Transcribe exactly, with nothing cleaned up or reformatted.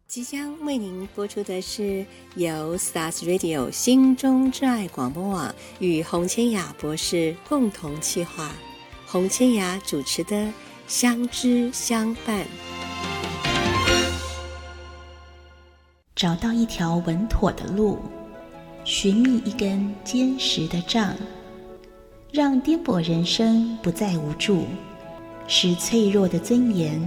即将为您播出的是由 Stars Radio 心中之爱广播网与洪千雅博士共同企划，洪千雅主持的《相知相伴》。 找到一条稳妥的路，寻觅一根坚实的杖，让颠簸人生不再无助，使脆弱的尊严